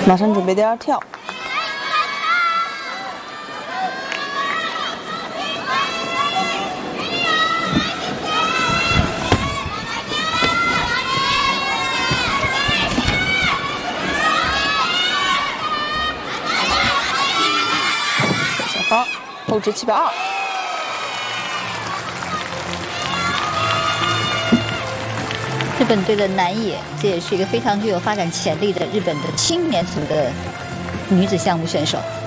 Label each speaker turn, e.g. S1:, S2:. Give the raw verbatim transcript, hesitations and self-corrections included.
S1: 马上准备第二跳。小方后置七百二。
S2: 日本队的南野，这也是一个非常具有发展潜力的日本的青年组的女子项目选手。